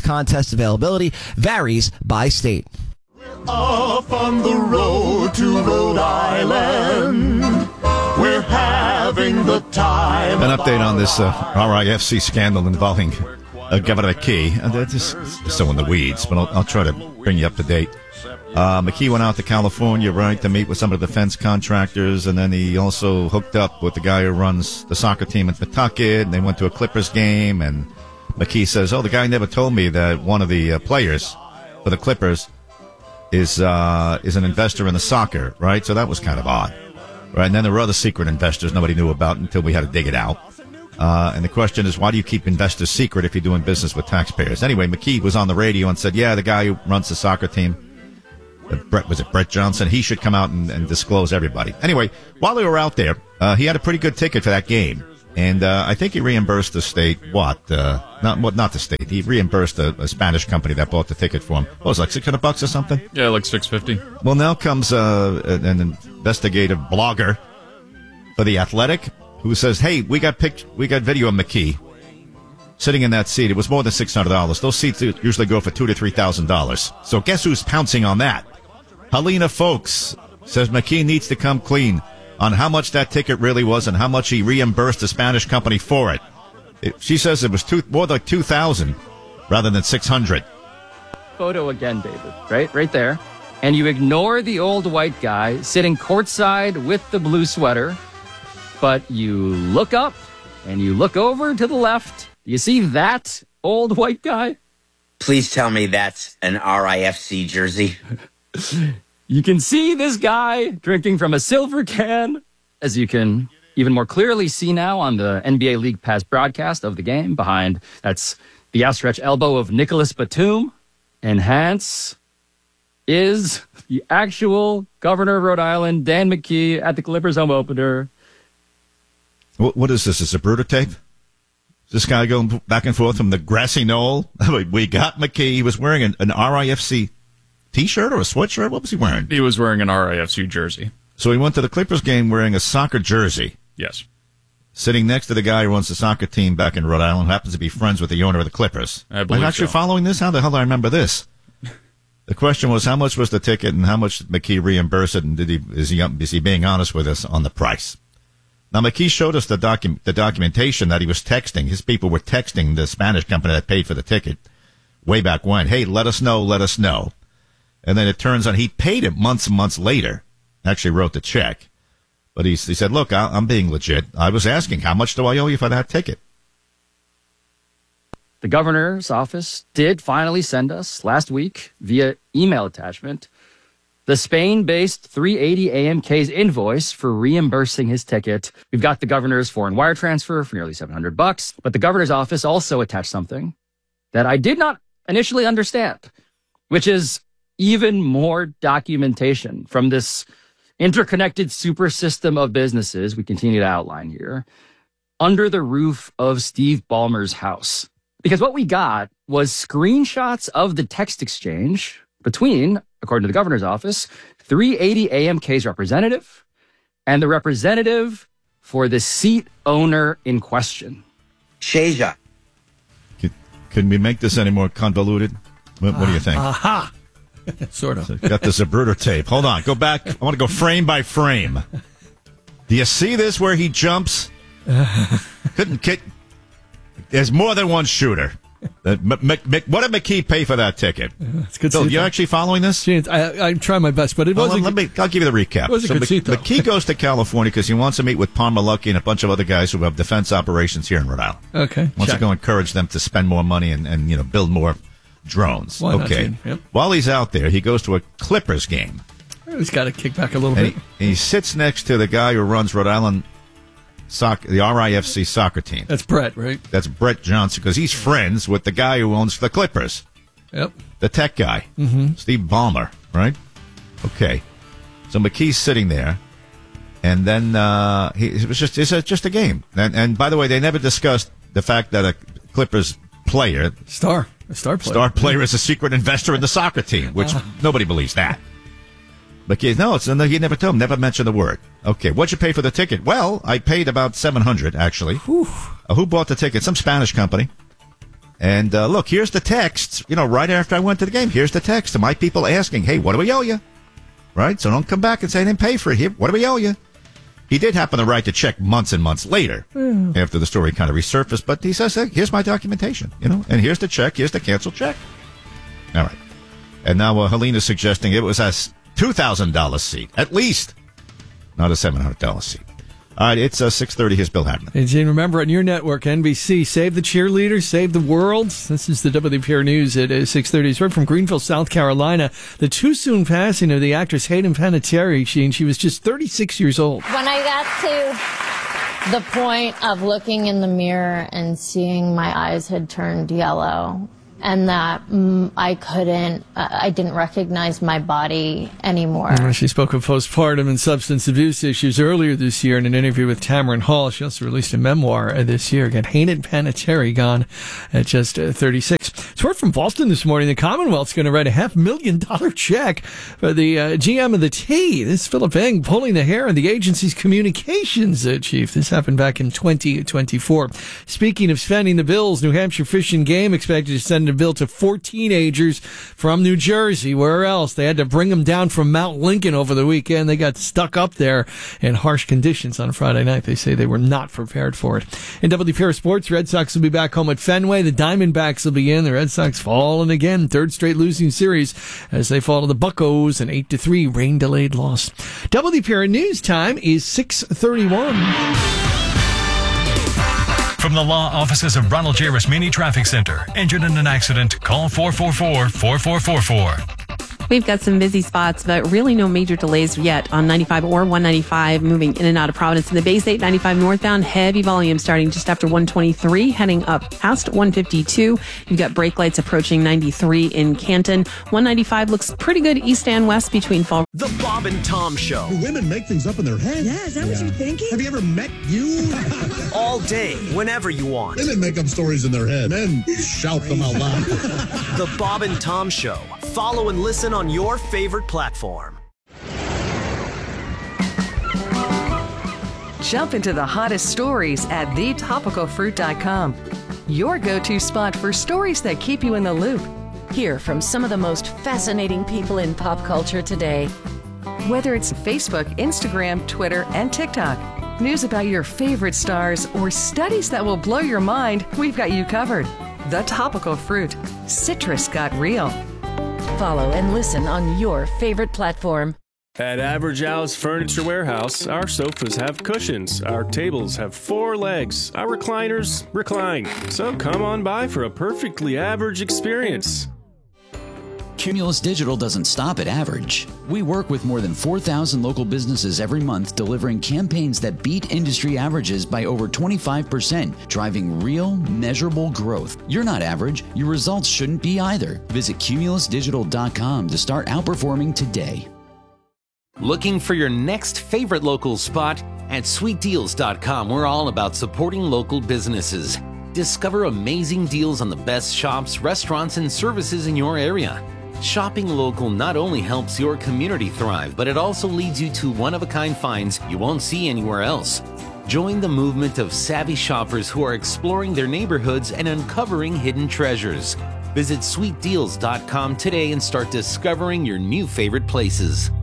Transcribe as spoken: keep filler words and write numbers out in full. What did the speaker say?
contest availability varies by state. Off on the road to Rhode Island, we're having the time. An update on this uh, R I F C scandal involving uh, Governor McKee. Uh, they're just still in the weeds, but I'll, I'll try to bring you up to date. Uh, McKee went out to California, right, to meet with some of the defense contractors, and then he also hooked up with the guy who runs the soccer team in Pawtucket, and they went to a Clippers game, and McKee says, oh, the guy never told me that one of the uh, players for the Clippers is uh, is an investor in the soccer, right? So that was kind of odd, right? And then there were other secret investors nobody knew about until we had to dig it out. Uh, and the question is, why do you keep investors secret if you're doing business with taxpayers? Anyway, McKee was on the radio and said, yeah, the guy who runs the soccer team, Brett, was it Brett Johnson? He should come out and, and disclose everybody. Anyway, while we were out there, uh, he had a pretty good ticket for that game. And uh, I think he reimbursed the state, what? Uh, not what? Not the state. He reimbursed a, a Spanish company that bought the ticket for him. What was it, like six hundred bucks or something? Yeah, like six fifty. Well, now comes uh, an investigative blogger for The Athletic who says, hey, we got pic- we got video of McKee sitting in that seat. It was more than six hundred dollars. Those seats usually go for two thousand to three thousand dollars. So guess who's pouncing on that? Helena Folks says McKee needs to come clean on how much that ticket really was and how much he reimbursed the Spanish company for it. it she says it was two, more like two thousand rather than six hundred. Photo again, David, right? Right there. And you ignore the old white guy sitting courtside with the blue sweater, but you look up and you look over to the left. Do you see that old white guy? Please tell me that's an R I F C jersey. You can see this guy drinking from a silver can, as you can even more clearly see now on the N B A League Pass broadcast of the game. Behind, that's the outstretched elbow of Nicholas Batum. And hence is the actual governor of Rhode Island, Dan McKee, at the Clippers home opener. What, what is this? Is it a Bruder tape? Is this guy going back and forth from the grassy knoll? We got McKee. He was wearing an, an R I F C T-shirt or a sweatshirt? What was he wearing? He was wearing an R I F C jersey. So he went to the Clippers game wearing a soccer jersey. Yes. Sitting next to the guy who runs the soccer team back in Rhode Island, who happens to be friends with the owner of the Clippers. I believe I'm actually so. following this? How the hell do I remember this? The question was, how much was the ticket and how much did McKee reimburse it, and did he is he is he being honest with us on the price? Now, McKee showed us the docu- the documentation that he was texting. His people were texting the Spanish company that paid for the ticket way back when. Hey, let us know, let us know. And then it turns out he paid it months and months later. Actually wrote the check. But he, he said, look, I, I'm being legit. I was asking, how much do I owe you for that ticket? The governor's office did finally send us last week via email attachment the Spain-based three eighty A M K's invoice for reimbursing his ticket. We've got the governor's foreign wire transfer for nearly seven hundred bucks, but the governor's office also attached something that I did not initially understand, which is even more documentation from this interconnected super system of businesses we continue to outline here under the roof of Steve Ballmer's house. Because what we got was screenshots of the text exchange between, according to the governor's office, three eighty A M K's representative and the representative for the seat owner in question. Shaja. Could, could we make this any more convoluted? What, what do you think? Aha. Sort of. So got the Zapruder tape. Hold on. Go back. I want to go frame by frame. Do you see this where he jumps? Couldn't kick. There's more than one shooter. Uh, M- M- M- what did McKee pay for that ticket? It's good. Phil, you actually following this? Chance, I, I'm trying my best, but it well, wasn't. Let me. I'll give you the recap. It was a so good Mc- seat, though. McKee goes to California because he wants to meet with Palmer Luckey and a bunch of other guys who have defense operations here in Rhode Island. Okay. Wants check. to go encourage them to spend more money and, and you know build more drones. Why not, okay. Gene? Yep. While he's out there, he goes to a Clippers game. He's got to kick back a little And bit. he, and he sits next to the guy who runs Rhode Island soccer, the R I F C soccer team. That's Brett, right? That's Brett Johnson, because he's friends with the guy who owns the Clippers. Yep. The tech guy, mm-hmm. Steve Ballmer, right? Okay. So McKee's sitting there, and then uh, he, it was just it's a, just a game. And, and by the way, they never discussed the fact that a Clippers player, Star, a star player, star player is a secret investor in the soccer team, which uh. nobody believes that. McKee, no, it's, he never told him, never mentioned the word. Okay, what'd you pay for the ticket? Well, I paid about seven hundred actually. Whew. Uh, who bought the ticket? Some Spanish company. And uh, look, here's the text. You know, right after I went to the game, here's the text to my people asking, hey, what do we owe you? Right? So don't come back and say I didn't pay for it. Here, what do we owe you? He did happen to write the check months and months later mm. after the story kind of resurfaced. But he says, hey, here's my documentation, you know, and here's the check. Here's the canceled check. All right. And now uh, Helena's suggesting it was a two thousand dollars seat, at least, not a seven hundred dollars seat. All right, it's uh, six thirty. Here's Bill Hadman. And Gene, remember on your network, N B C, Save the Cheerleaders, Save the World. This is the W P R News at uh, six thirty. It's right from Greenville, South Carolina. The too soon passing of the actress Hayden Panettiere. She, she was just thirty-six years old. When I got to the point of looking in the mirror and seeing my eyes had turned yellow, and that mm, I couldn't, uh, I didn't recognize my body anymore. She spoke of postpartum and substance abuse issues earlier this year in an interview with Tamron Hall. She also released a memoir uh, this year. Again, Hayden Panettiere gone at just uh, thirty-six. It's word from Boston this morning. The Commonwealth's going to write a half million dollar check for the uh, G M of the T. This is Philip Eng pulling the hair in the agency's communications uh, chief. This happened back in twenty twenty-four. Speaking of spending the bills, New Hampshire Fish and Game expected to send a bill to four teenagers from New Jersey. Where else? They had to bring them down from Mount Lincoln over the weekend. They got stuck up there in harsh conditions on Friday night. They say they were not prepared for it. In W P R Sports, Red Sox will be back home at Fenway. The Diamondbacks will be in. The Red Sox falling again. Third straight losing series as they fall to the Buccos, an eight to three rain-delayed loss. W P R News time is six thirty-one. From the law offices of Ronald J. Rasmini Traffic Center. Injured in an accident? Call four four four, four four four four. We've got some busy spots, but really no major delays yet on ninety-five or one ninety-five moving in and out of Providence. In the Bay State, ninety-five northbound, heavy volume starting just after one twenty-three, heading up past one fifty-two. You've got brake lights approaching ninety-three in Canton. one ninety-five looks pretty good east and west between Fall. The Bob and Tom Show. Do women make things up in their head? Yeah, is that yeah. what you're thinking? Have you ever met you? All day, whenever you want. Women make up stories in their head. Men shout them out loud. The Bob and Tom Show. Follow and listen on your favorite platform. Jump into the hottest stories at the topical fruit dot com. Your go-to spot for stories that keep you in the loop. Hear from some of the most fascinating people in pop culture today. Whether it's Facebook, Instagram, Twitter, and TikTok, news about your favorite stars, or studies that will blow your mind, we've got you covered. The Topical Fruit. Citrus got real. Follow and listen on your favorite platform. At Average Al's Furniture Warehouse, our sofas have cushions, our tables have four legs, our recliners recline. So come on by for a perfectly average experience. Cumulus Digital doesn't stop at average. We work with more than four thousand local businesses every month, delivering campaigns that beat industry averages by over twenty-five percent, driving real, measurable growth. You're not average. Your results shouldn't be either. Visit cumulus digital dot com to start outperforming today. Looking for your next favorite local spot? At sweet deals dot com, we're all about supporting local businesses. Discover amazing deals on the best shops, restaurants, and services in your area. Shopping local not only helps your community thrive, but it also leads you to one-of-a-kind finds you won't see anywhere else. Join the movement of savvy shoppers who are exploring their neighborhoods and uncovering hidden treasures. Visit sweet deals dot com today and start discovering your new favorite places.